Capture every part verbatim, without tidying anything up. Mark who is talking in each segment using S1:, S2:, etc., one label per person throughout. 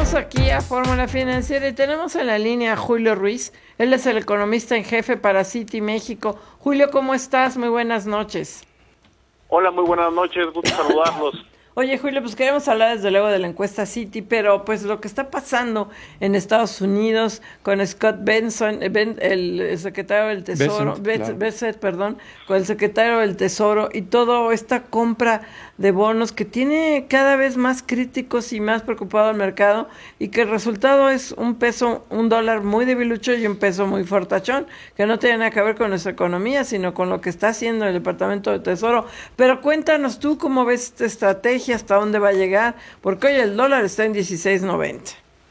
S1: Regresamos aquí a Fórmula Financiera y tenemos en la línea a Julio Ruiz. Él es el economista en jefe para Citi México. Julio, ¿cómo estás? Muy buenas noches.
S2: Hola, muy buenas noches, gusto saludarlos.
S1: Oye, Julio, pues queremos hablar desde luego de la encuesta Citi, pero pues lo que está pasando en Estados Unidos con Scott Benson, ben, el secretario del Tesoro, Bessent, claro. perdón, con el secretario del Tesoro y toda esta compra de bonos que tiene cada vez más críticos y más preocupado el mercado, y que el resultado es un peso, un dólar muy debilucho y un peso muy fortachón, que no tiene nada que ver con nuestra economía, sino con lo que está haciendo el Departamento de Tesoro. Pero cuéntanos tú cómo ves esta estrategia, hasta dónde va a llegar, porque hoy el dólar está en dieciséis noventa.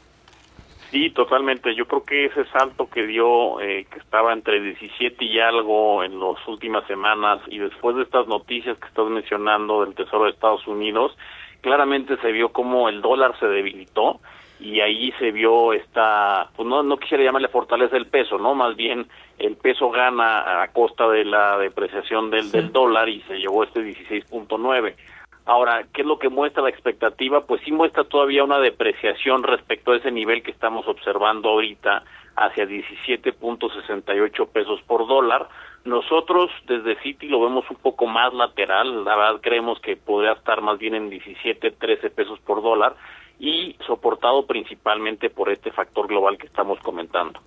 S2: Sí, totalmente. Yo creo que ese salto que dio, eh, que estaba entre diecisiete y algo en las últimas semanas, y después de estas noticias que estás mencionando del Tesoro de Estados Unidos, claramente se vio como el dólar se debilitó, y ahí se vio esta, pues no, no quisiera llamarle fortaleza del peso, ¿no? Más bien el peso gana a costa de la depreciación del, sí. del dólar, y se llevó este dieciséis punto nueve. Ahora, ¿qué es lo que muestra la expectativa? Pues sí muestra todavía una depreciación respecto a ese nivel que estamos observando ahorita, hacia diecisiete punto sesenta y ocho pesos por dólar. Nosotros desde Citi lo vemos un poco más lateral, la verdad creemos que podría estar más bien en diecisiete, trece pesos por dólar, y soportado principalmente por este factor global que estamos comentando.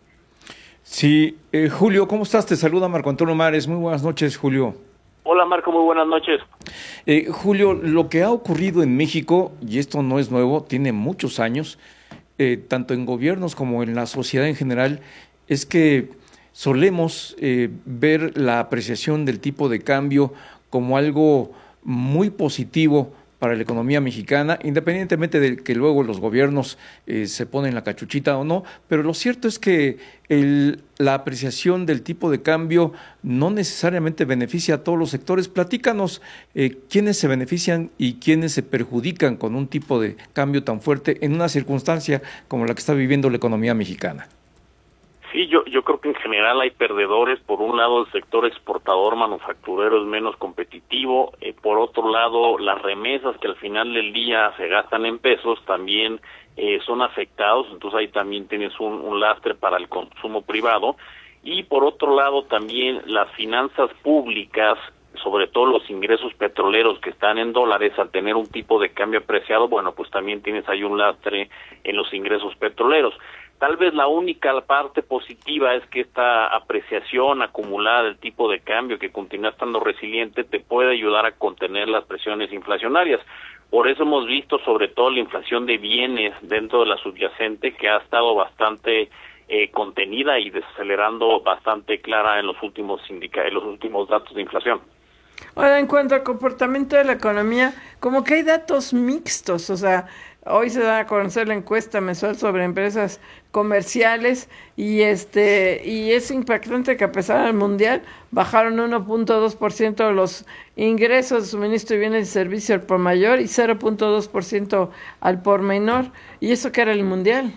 S3: Sí, eh, Julio, ¿cómo estás? Te saluda Marco Antonio Mares. Muy buenas noches, Julio.
S2: Hola Marco, muy buenas noches.
S3: Eh, Julio, lo que ha ocurrido en México, y esto no es nuevo, tiene muchos años, eh, tanto en gobiernos como en la sociedad en general, es que solemos eh, ver la apreciación del tipo de cambio como algo muy positivo para la economía mexicana, independientemente de que luego los gobiernos eh, se ponen la cachuchita o no, pero lo cierto es que el, la apreciación del tipo de cambio no necesariamente beneficia a todos los sectores. Platícanos eh, quiénes se benefician y quiénes se perjudican con un tipo de cambio tan fuerte en una circunstancia como la que está viviendo la economía mexicana.
S2: Sí, yo yo creo que en general hay perdedores. Por un lado, el sector exportador manufacturero es menos competitivo. Eh, por otro lado, las remesas que al final del día se gastan en pesos también eh, son afectados. Entonces ahí también tienes un, un lastre para el consumo privado. Y por otro lado, también las finanzas públicas, sobre todo los ingresos petroleros que están en dólares, al tener un tipo de cambio apreciado, bueno, pues también tienes ahí un lastre en los ingresos petroleros. Tal vez la única parte positiva es que esta apreciación acumulada del tipo de cambio, que continúa estando resiliente, te puede ayudar a contener las presiones inflacionarias. Por eso hemos visto sobre todo la inflación de bienes dentro de la subyacente, que ha estado bastante eh, contenida y desacelerando bastante clara en los últimos indica- en los últimos datos de inflación.
S1: Ahora, en cuanto al comportamiento de la economía, como que hay datos mixtos, o sea, hoy se da a conocer la encuesta mensual sobre empresas comerciales y este y es impactante que a pesar del mundial bajaron uno punto dos por ciento los ingresos de suministro de bienes y servicios al por mayor y cero punto dos por ciento al por menor, y eso que era el mundial.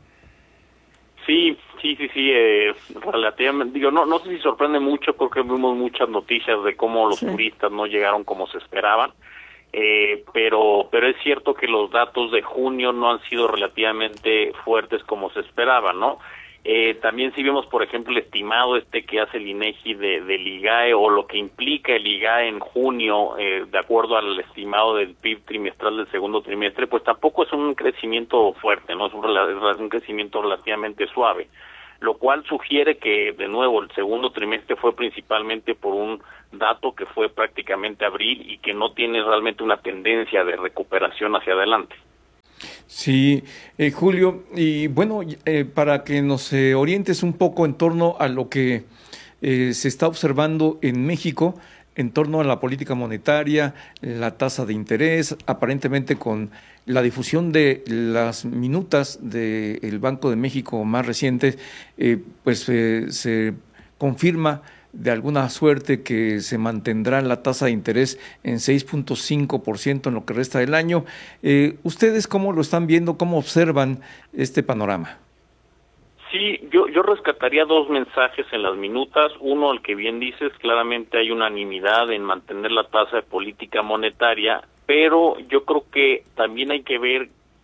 S2: Sí, sí, sí, sí, eh, relativamente, digo, no no sé si sorprende mucho, porque vimos muchas noticias de cómo los sí. turistas no llegaron como se esperaban. Eh, pero pero es cierto que los datos de junio no han sido relativamente fuertes como se esperaba, ¿no? Eh, también si vemos, por ejemplo, el estimado este que hace el INEGI de, del IGAE, o lo que implica el IGAE en junio, eh, de acuerdo al estimado del P I B trimestral del segundo trimestre, pues tampoco es un crecimiento fuerte, ¿no? Es un, es un crecimiento relativamente suave, lo cual sugiere que, de nuevo, el segundo trimestre fue principalmente por un dato que fue prácticamente abril y que no tiene realmente una tendencia de recuperación hacia adelante.
S3: Sí, eh, Julio, y bueno, eh, para que nos eh, orientes un poco en torno a lo que eh, se está observando en México, en torno a la política monetaria, la tasa de interés, aparentemente con la difusión de las minutas del Banco de México más recientes, eh, pues eh, se confirma de alguna suerte que se mantendrá la tasa de interés en seis punto cinco por ciento en lo que resta del año. Eh, ¿Ustedes cómo lo están viendo, cómo observan este panorama?
S2: Sí, yo yo rescataría dos mensajes en las minutas. Uno, el que bien dices, claramente hay unanimidad en mantener la tasa de política monetaria, pero yo creo que también hay que ver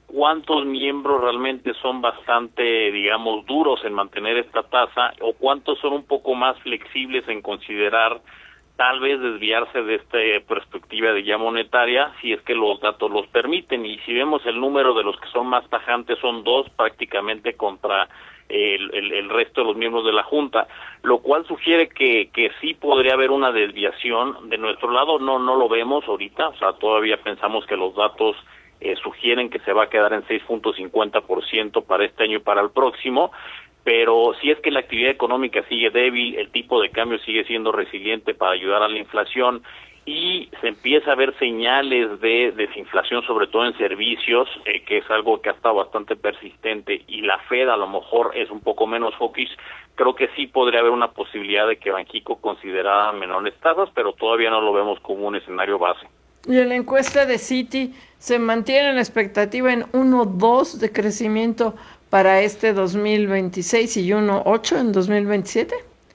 S2: cuántos miembros realmente son bastante, digamos, duros en mantener esta tasa o cuántos son un poco más flexibles en considerar tal vez desviarse de esta perspectiva de ya monetaria si es que los datos los permiten. Y si vemos el número de los que son más tajantes son dos prácticamente contra el, el, el resto de los miembros de la Junta, lo cual sugiere que, que sí podría haber una desviación. De nuestro lado no no lo vemos ahorita, o sea, todavía pensamos que los datos eh, sugieren que se va a quedar en seis punto cincuenta por ciento para este año y para el próximo, pero si es que la actividad económica sigue débil, el tipo de cambio sigue siendo resiliente para ayudar a la inflación y se empieza a ver señales de desinflación, sobre todo en servicios, eh, que es algo que ha estado bastante persistente, y la Fed a lo mejor es un poco menos hawkish, creo que sí podría haber una posibilidad de que Banxico considerara menores tasas, pero todavía no lo vemos como un escenario base.
S1: Y en la encuesta de Citi se mantiene la expectativa en uno punto dos de crecimiento para este dos mil veintiséis y uno punto ocho en dos mil veintisiete.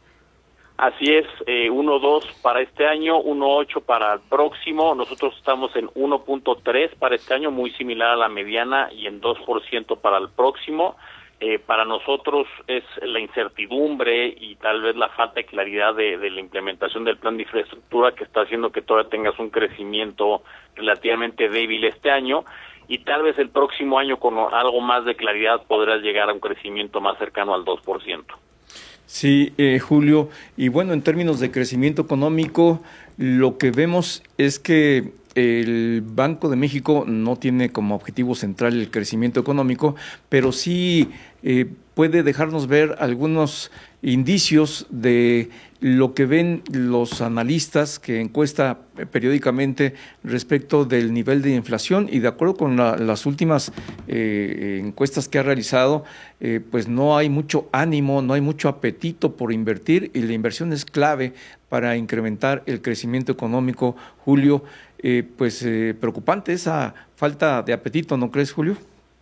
S2: Así es, eh, uno punto dos para este año, uno punto ocho para el próximo. Nosotros estamos en uno punto tres para este año, muy similar a la mediana, y en dos por ciento para el próximo. Eh, para nosotros es la incertidumbre y tal vez la falta de claridad de, de la implementación del plan de infraestructura que está haciendo que todavía tengas un crecimiento relativamente débil este año, y tal vez el próximo año con algo más de claridad podrás llegar a un crecimiento más cercano al dos por ciento.
S3: Sí, eh, Julio, y bueno, en términos de crecimiento económico, lo que vemos es que el Banco de México no tiene como objetivo central el crecimiento económico, pero sí eh, puede dejarnos ver algunos indicios de lo que ven los analistas que encuesta periódicamente respecto del nivel de inflación, y de acuerdo con la, las últimas eh, encuestas que ha realizado, eh, pues no hay mucho ánimo, no hay mucho apetito por invertir, y la inversión es clave para incrementar el crecimiento económico. Julio, eh, pues eh, preocupante esa falta de apetito, ¿no crees, Julio?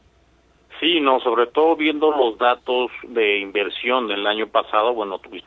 S2: Sí, no, sobre todo viendo los datos de inversión del año pasado, bueno, tuviste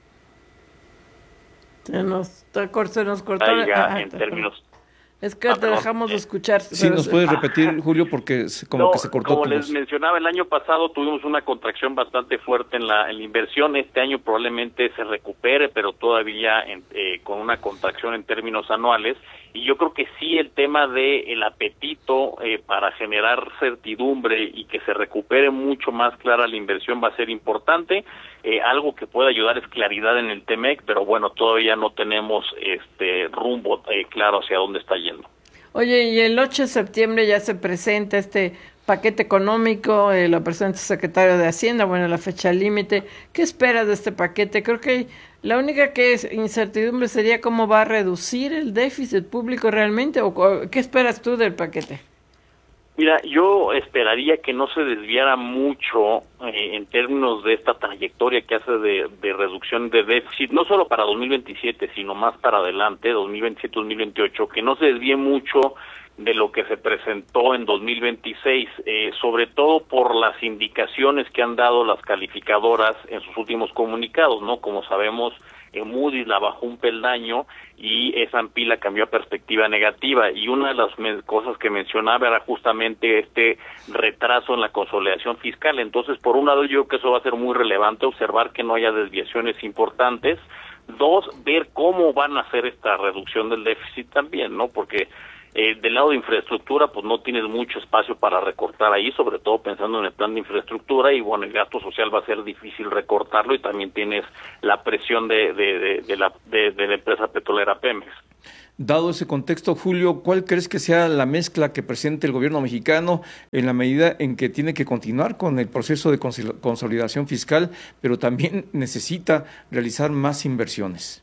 S1: Se nos, se nos cortó.
S2: Ah, en términos.
S1: Es que ah, te dejamos de escuchar.
S3: Sí, nos puedes repetir, Julio, porque como
S2: no,
S3: que se cortó.
S2: Como les mencionaba, el año pasado tuvimos una contracción bastante fuerte en la, en la inversión. Este año probablemente se recupere, pero todavía en, eh, con una contracción en términos anuales. Y yo creo que sí, el tema de el apetito eh, para generar certidumbre y que se recupere mucho más clara la inversión va a ser importante. Eh, algo que puede ayudar es claridad en el T-MEC, pero bueno, todavía no tenemos este rumbo eh, claro hacia dónde está yendo.
S1: Oye, y el ocho de septiembre ya se presenta este paquete económico, eh, lo presenta el secretario de Hacienda, bueno, la fecha límite. ¿Qué esperas de este paquete? Creo que la única que es incertidumbre sería cómo va a reducir el déficit público realmente, o ¿qué esperas tú del paquete?
S2: Mira, yo esperaría que no se desviara mucho eh, en términos de esta trayectoria que hace de, de reducción de déficit, no solo para dos mil veintisiete, sino más para adelante, dos mil veintisiete dos mil veintiocho, que no se desvíe mucho de lo que se presentó en dos mil veintiséis, eh, sobre todo por las indicaciones que han dado las calificadoras en sus últimos comunicados, ¿no? Como sabemos, eh, Moody's la bajó un peldaño y S and P la cambió a perspectiva negativa, y una de las cosas que mencionaba era justamente este retraso en la consolidación fiscal. Entonces, por un lado, yo creo que eso va a ser muy relevante, observar que no haya desviaciones importantes. Dos, ver cómo van a hacer esta reducción del déficit también, ¿no? Porque Eh, del lado de infraestructura, pues no tienes mucho espacio para recortar ahí, sobre todo pensando en el plan de infraestructura, y bueno, el gasto social va a ser difícil recortarlo, y también tienes la presión de, de, de, de, la, de, de la empresa petrolera Pemex.
S3: Dado ese contexto, Julio, ¿cuál crees que sea la mezcla que presente el gobierno mexicano en la medida en que tiene que continuar con el proceso de consolidación fiscal, pero también necesita realizar más inversiones?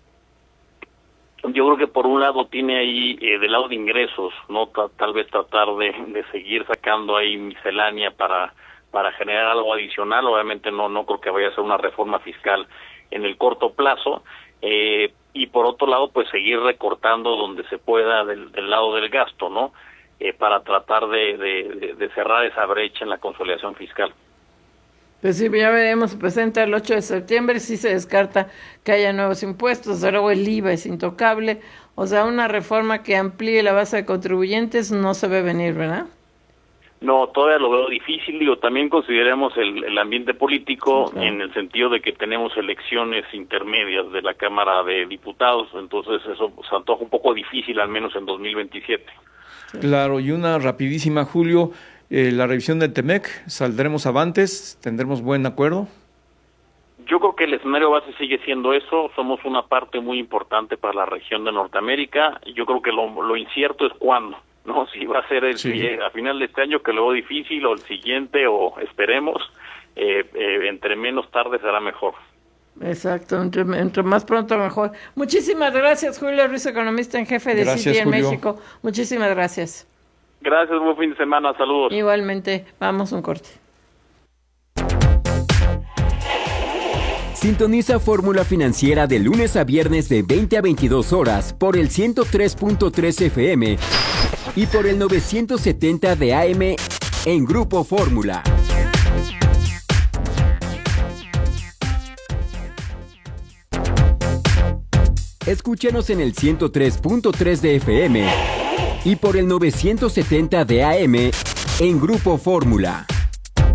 S2: Yo creo que por un lado tiene ahí, eh, del lado de ingresos, no T- tal vez tratar de, de seguir sacando ahí miscelánea para para generar algo adicional. Obviamente no no creo que vaya a ser una reforma fiscal en el corto plazo, eh, y por otro lado pues seguir recortando donde se pueda del, del lado del gasto, ¿no? Eh, para tratar de, de, de cerrar esa brecha en la consolidación fiscal.
S1: Pues sí, ya veremos, se presenta el ocho de septiembre, sí se descarta que haya nuevos impuestos, luego el I V A es intocable, o sea, una reforma que amplíe la base de contribuyentes no se ve venir, ¿verdad?
S2: No, todavía lo veo difícil, digo, también consideremos el, el ambiente político, sí, claro, en el sentido de que tenemos elecciones intermedias de la Cámara de Diputados, entonces eso se antoja un poco difícil, al menos en dos mil veintisiete.
S3: Sí. Claro, y una rapidísima, Julio, eh, la revisión del Temec, ¿saldremos avantes? ¿Tendremos buen acuerdo?
S2: Yo creo que el escenario base sigue siendo eso, somos una parte muy importante para la región de Norteamérica, yo creo que lo, lo incierto es cuándo. No, si va a ser el, sí, a final de este año, que lo veo difícil, o el siguiente, o esperemos, eh, eh, entre menos tarde será mejor.
S1: Exacto, entre, entre más pronto mejor. Muchísimas gracias, Julio Ruiz, economista en jefe de Citi en México. Muchísimas gracias.
S2: Gracias, buen fin de semana, saludos.
S1: Igualmente, vamos un corte.
S4: Sintoniza Fórmula Financiera de lunes a viernes de veinte a veintidós horas por el ciento tres punto tres F M y por el novecientos setenta de A M en Grupo Fórmula. Escúchanos en el ciento tres punto tres de F M y por el novecientos setenta de A M en Grupo Fórmula.